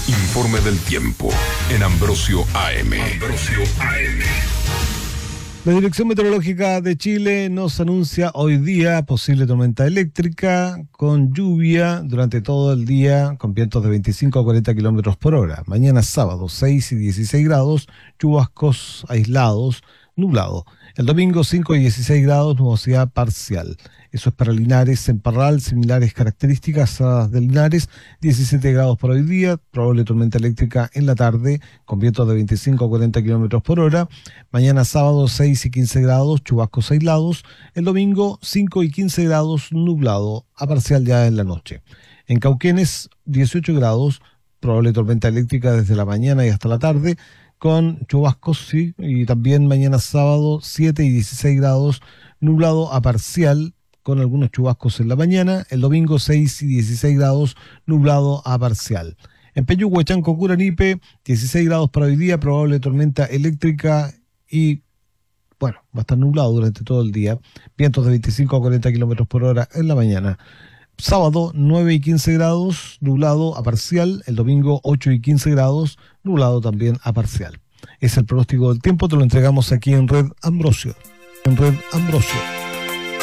Informe del tiempo en Ambrosio AM. La Dirección Meteorológica de Chile nos anuncia hoy día posible tormenta eléctrica con lluvia durante todo el día con vientos de 25 a 40 kilómetros por hora. Mañana sábado 6 y 16 grados, chubascos aislados, nublado. El domingo 5 y 16 grados, nubosidad parcial. Eso es para Linares, en Parral, similares características a las de Linares, 17 grados para hoy día, probable tormenta eléctrica en la tarde, con vientos de 25 a 40 kilómetros por hora. Mañana sábado 6 y 15 grados, chubascos aislados. El domingo 5 y 15 grados, nublado, a parcial ya en la noche. En Cauquenes 18 grados, probable tormenta eléctrica desde la mañana y hasta la tarde, con chubascos, sí, y también mañana sábado 7 y 16 grados, nublado a parcial, con algunos chubascos en la mañana. El domingo 6 y 16 grados, nublado a parcial. En Peyúgue-Chanco, Curanipe, 16 grados para hoy día, probable tormenta eléctrica y, bueno, va a estar nublado durante todo el día. Vientos de 25 a 40 kilómetros por hora en la mañana. Sábado 9 y 15 grados, nublado a parcial. El domingo 8 y 15 grados, nublado también a parcial. Es el pronóstico del tiempo, te lo entregamos aquí en Red Ambrosio. En Red Ambrosio.